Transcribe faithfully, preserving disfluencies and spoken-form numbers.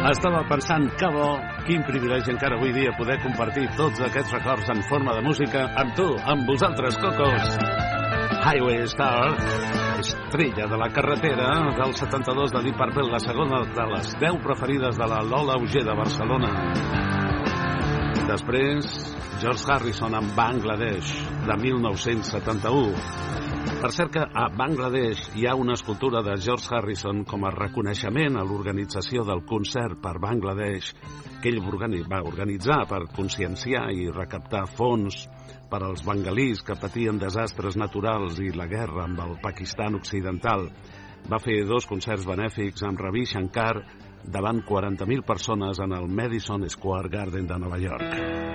Estava pensant que bo, quin privilegi encara avui dia poder compartir tots aquests records en forma de música amb tu, amb vosaltres, cocos. Highway Star, estrella de la carretera del setanta-dos de Deep Purple, la segona de les deu preferides de la Lola Auger de Barcelona. Després, George Harrison amb Bangladesh, de mil nou-cents setanta-u. Per cert que a Bangladesh hi ha una escultura de George Harrison com a reconeixement a l'organització del concert per Bangladesh que ell va organitzar per conscienciar i recaptar fons per als bengalís que patien desastres naturals i la guerra amb el Pakistan occidental. Va fer dos concerts benèfics amb Ravi Shankar davant quaranta mil persones en el Madison Square Garden de Nova York.